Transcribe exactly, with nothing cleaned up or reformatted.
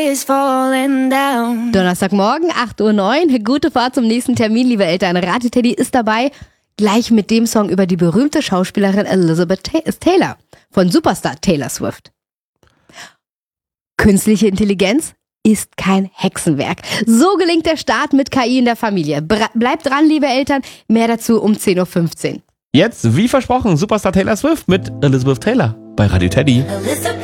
Donnerstagmorgen, acht Uhr neun. Gute Fahrt zum nächsten Termin, liebe Eltern. Radio Teddy ist dabei, gleich mit dem Song über die berühmte Schauspielerin Elizabeth Taylor von Superstar Taylor Swift. Künstliche Intelligenz ist kein Hexenwerk. So gelingt der Start mit K I in der Familie. Bleibt dran, liebe Eltern. Mehr dazu um zehn Uhr fünfzehn. Jetzt, wie versprochen, Superstar Taylor Swift mit Elizabeth Taylor bei Radio Teddy.